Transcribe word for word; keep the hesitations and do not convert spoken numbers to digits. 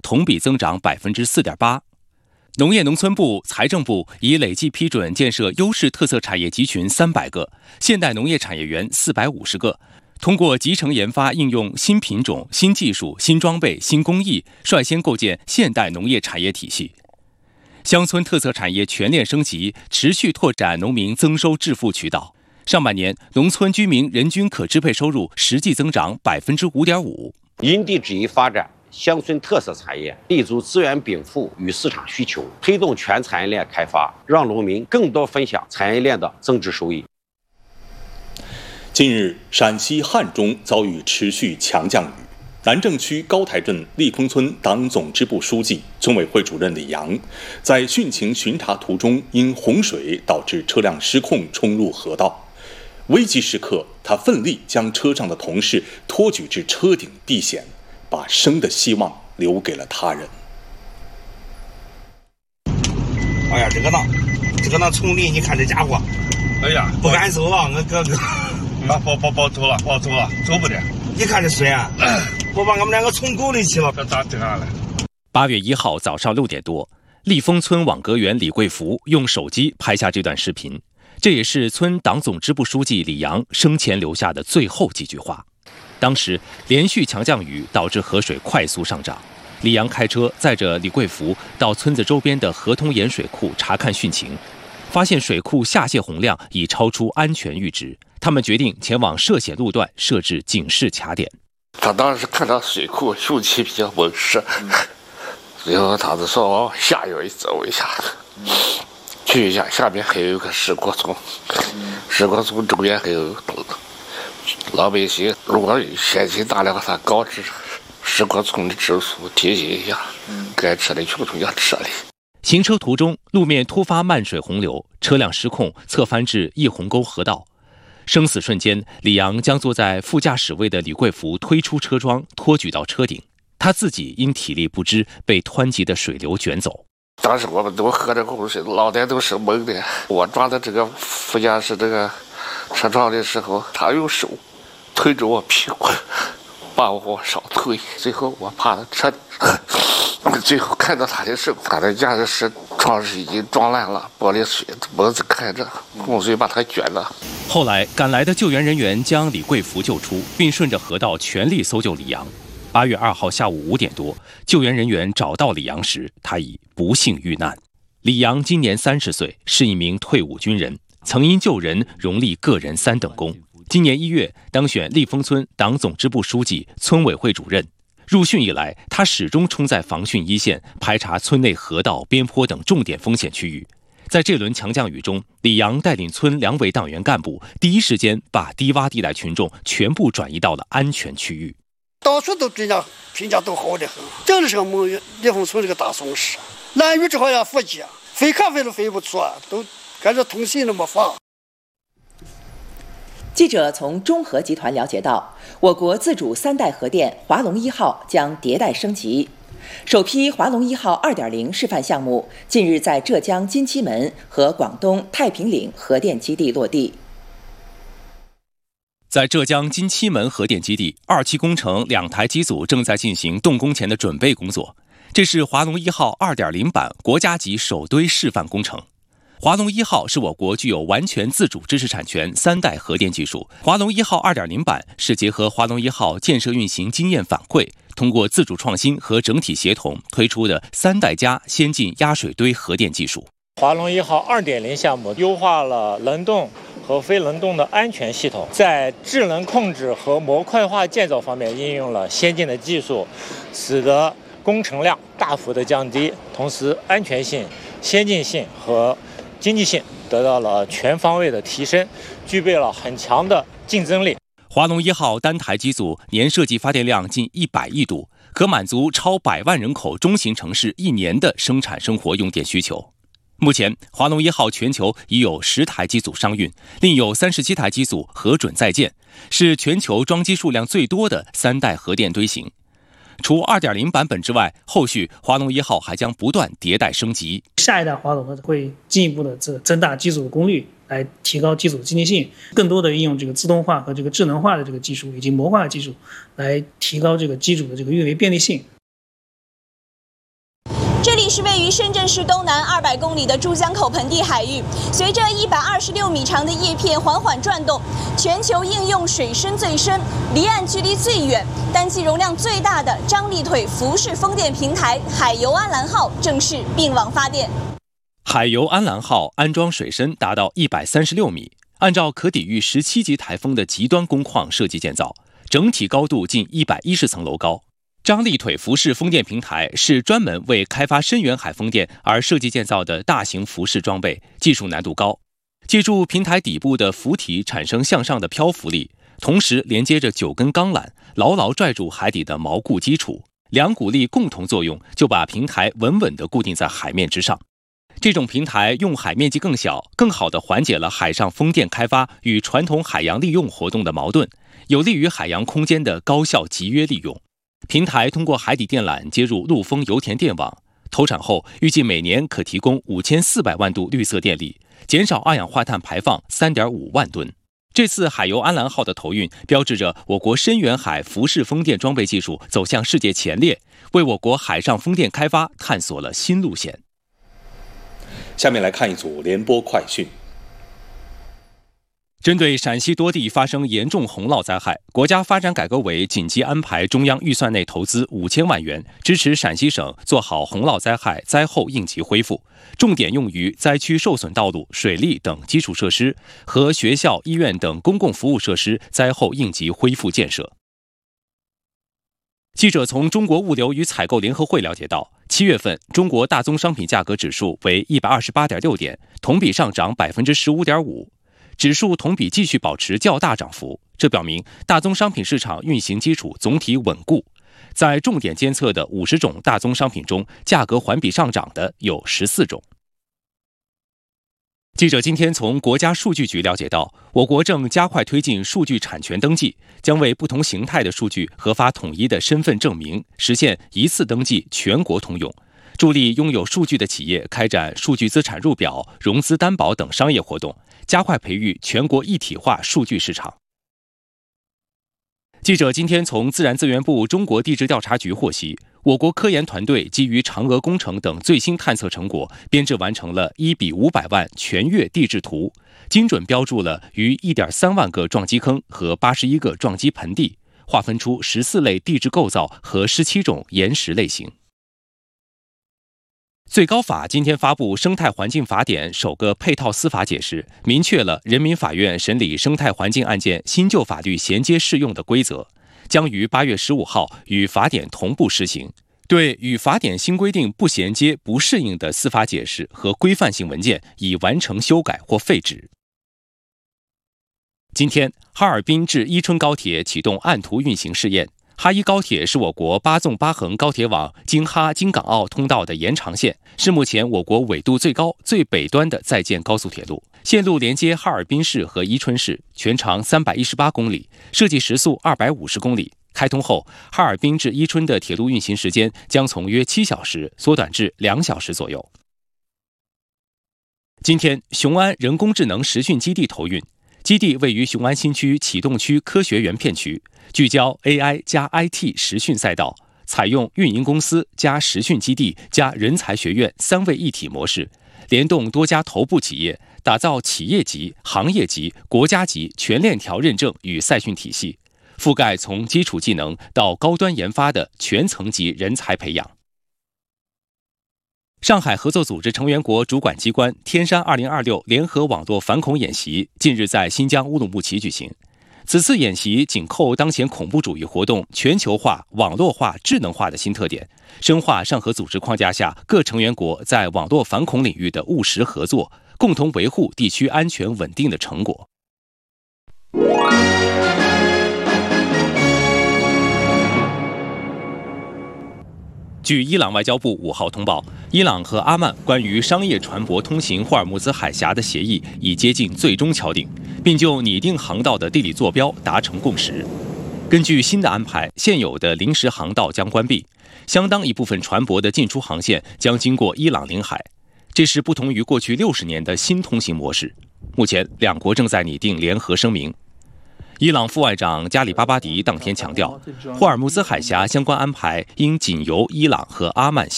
同比增长百分之四点八。农业农村部、财政部已累计批准建设优势特色产业集群三百个，现代农业产业园四百五十个。通过集成研发应用新品种、新技术、新装备、新工艺，率先构建现代农业产业体系。乡村特色产业全链升级，持续拓展农民增收致富渠道。上半年，农村居民人均可支配收入实际增长百分之五点五。 因地制宜发展乡村特色产业，立足资源禀赋与市场需求，推动全产业链开发，让农民更多分享产业链的增值收益。 近日，陕西汉中遭遇持续强降雨。南郑区高台镇立丰村党总支部书记、村委会主任李阳，在汛情巡查途中，因洪水导致车辆失控冲入河道。危急时刻，他奋力将车上的同事托举至车顶避险，把生的希望留给了他人。 哎呀，这个呢，这个呢，丛林，你看这家伙， 哎呀， 不敢走了，我哥哥。 啊，不不不走了，不走了，走不得。 你看这水啊，我把我们两个冲沟里去了， 这咋这样了？ 八月一号早上六点多，立丰村网格员李贵福用手机拍下这段视频，这也是村党总支部书记李阳生前留下的最后几句话。当时连续强降雨导致河水快速上涨，李阳开车载着李贵福到村子周边的河通盐水库查看汛情，发现水库下泄洪量已超出安全阈值。他们决定前往涉险路段设置警示卡点。 他当时看到水库汛气比较猛湿，最后他就说往下游走一下，去一下，下面还有一个石锅村，石锅村周边还有老百姓，如果险情大了，他告知石锅村的支书提醒一下，该撤离群众要撤离。 行车途中，路面突发漫水洪流，车辆失控侧翻至一鸿沟河道。生死瞬间，李阳将坐在副驾驶位的李贵福推出车窗，托举到车顶。他自己因体力不支被湍急的水流卷走。 当时我们都喝着口水，脑袋都是懵的。我抓到这个副驾驶这个车窗的时候，他用手推着我屁股，把我往上推。最后我爬到车顶，最后看到他的手，他的驾驶室窗是已经撞烂了，玻璃水门子开着，洪水把他卷了。 后来赶来的救援人员将李贵福救出，并顺着河道全力搜救李阳。八月二号下午五点多，救援人员找到李阳时，他已不幸遇难。李阳今年三十岁，是一名退伍军人，曾因救人荣立个人三等功。今年一月当选立丰村党总支部书记、村委会主任。入汛以来，他始终冲在防汛一线，排查村内河道、边坡等重点风险区域。在这轮强降雨中，李阳带领村两委党员干部第一时间把低洼地带群众全部转移到了安全区域。 到处都评价评价都好得很，真的是个蒙语立丰村这个大松市，蓝雨只好要伏击，飞咖啡都飞不出啊，都感觉通信都没法。 记者从中核集团了解到，我国自主三代核电华龙一号将迭代升级。首批华龙一号 二点零 示范项目近日在浙江金鸡门和广东太平岭核电基地落地。 在浙江金鸡门核电基地，二期工程两台机组正在进行动工前的准备工作。这是华龙一号 二点零 版国家级首堆示范工程。华龙一号是我国具有完全自主知识产权三代核电技术。华龙一号 二点零 版是结合华龙一号建设运行经验反馈，通过自主创新和整体协同推出的三代加先进压水堆核电技术。 华龙一号 二点零 项目优化了冷冻和非冷冻的安全系统，在智能控制和模块化建造方面应用了先进的技术，使得工程量大幅的降低，同时安全性、先进性和经济性得到了全方位的提升，具备了很强的竞争力。 华龙一号单台机组年设计发电量近一百亿度，可满足超百万人口中型城市一年的生产生活用电需求。目前，华龙一号全球已有十台机组商运，另有三十七台机组核准在建，是全球装机数量最多的三代核电堆型。除 二点零 版本之外，后续华龙一号还将不断迭代升级。 下一代华龙会进一步的这增大机组的功率，来提高机组的经济性，更多的应用这个自动化和这个智能化的这个技术以及模块技术，来提高这个机组的这个运维便利性。 这里是位于深圳市东南二百公里的珠江口盆地海域，随着一百二十六米长的叶片缓缓转动，全球应用水深最深、离岸距离最远、单机容量最大的张力腿浮式风电平台海游安澜号正式并网发电。 海游安澜号安装水深达到一百三十六米，按照可抵御十七级台风的极端工况设计建造，整体高度近一百一十层楼高。张力腿浮式风电平台是专门为开发深远海风电而设计建造的大型浮式装备，技术难度高。借助平台底部的浮体产生向上的漂浮力，同时连接着九根钢缆，牢牢拽住海底的锚固基础，两股力共同作用，就把平台稳稳地固定在海面之上。这种平台用海面积更小，更好地缓解了海上风电开发与传统海洋利用活动的矛盾，有利于海洋空间的高效集约利用。平台通过海底电缆接入陆丰油田电网，投产后预计每年可提供五千四百万度绿色电力，减少二氧化碳排放三点五万吨。这次海游安澜号的投运，标志着我国深远海浮式风电装备技术走向世界前列，为我国海上风电开发探索了新路线。 下面来看一组联播快讯。 针对陕西多地发生严重洪涝灾害，国家发展改革委紧急安排中央预算内投资五千万元，支持陕西省做好洪涝灾害灾后应急恢复，重点用于灾区受损道路、水利等基础设施和学校、医院等公共服务设施灾后应急恢复建设。记者从中国物流与采购联合会了解到，七月份中国大宗商品价格指数为一百二十八点六点，同比上涨百分之十五点五。指数同比继续保持较大涨幅，这表明大宗商品市场运行基础总体稳固。在重点监测的五十种大宗商品中，价格环比上涨的有十四种。记者今天从国家数据局了解到，我国正加快推进数据产权登记，将为不同形态的数据核发统一的身份证明，实现一次登记全国通用，助力拥有数据的企业开展数据资产入表、融资担保等商业活动，加快培育全国一体化数据市场。记者今天从自然资源部中国地质调查局获悉，我国科研团队基于嫦娥工程等最新探测成果，编制完成了一比五百万全月地质图，精准标注了逾一点三万个撞击坑和八十一个撞击盆地，划分出十四类地质构造和十七种岩石类型。最高法今天发布《生态环境法典》首个配套司法解释，明确了人民法院审理生态环境案件新旧法律衔接适用的规则，将于八月十五号与法典同步施行。对与法典新规定不衔接、不适应的司法解释和规范性文件，已完成修改或废止。今天，哈尔滨至伊春高铁启动按图运行试验。哈伊高铁是我国八纵八横高铁网京哈京港澳通道的延长线，是目前我国纬度最高、最北端的在建高速铁路。线路连接哈尔滨市和伊春市，全长三百一十八公里，设计时速二百五十公里。开通后，哈尔滨至伊春的铁路运行时间将从约七小时缩短至两小时左右。今天，雄安人工智能实训基地投运。基地位于雄安新区启动区科学园片区，聚焦 A I 加 I T 实训赛道，采用运营公司加实训基地加人才学院三位一体模式，联动多家头部企业，打造企业级、行业级、国家级全链条认证与赛训体系，覆盖从基础技能到高端研发的全层级人才培养。上海合作组织成员国主管机关天山二零二六联合网络反恐演习近日在新疆乌鲁木齐举行。此次演习紧扣当前恐怖主义活动全球化、网络化、智能化的新特点，深化上合组织框架下各成员国在网络反恐领域的务实合作，共同维护地区安全稳定的成果。据伊朗外交部五号通报，伊朗和阿曼关于商业船舶通行霍尔木兹海峡的协议已接近最终敲定，并就拟定航道的地理坐标达成共识。根据新的安排，现有的临时航道将关闭，相当一部分船舶的进出航线将经过伊朗领海，这是不同于过去六十年的新通行模式。目前，两国正在拟定联合声明。伊朗副外长加里巴巴迪当天强调，霍尔木兹海峡相关安排应仅由伊朗和阿曼协